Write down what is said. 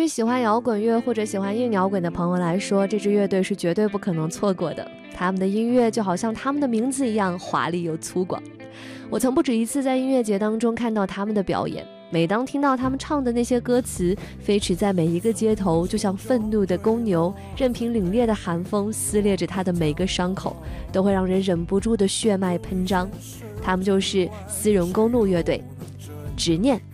喜欢摇滚乐或者喜欢硬摇滚的朋友来说，这支乐队是绝对不可能错过的。他们的音乐就好像他们的名字一样华丽又粗犷。我曾不止一次在音乐节当中看到他们的表演，每当听到他们唱的那些歌词，飞驰在每一个街头，就像愤怒的公牛，任凭凛冽的寒风撕裂着他的每个伤口，都会让人忍不住的血脉喷张。他们就是丝绒公路乐队，执念。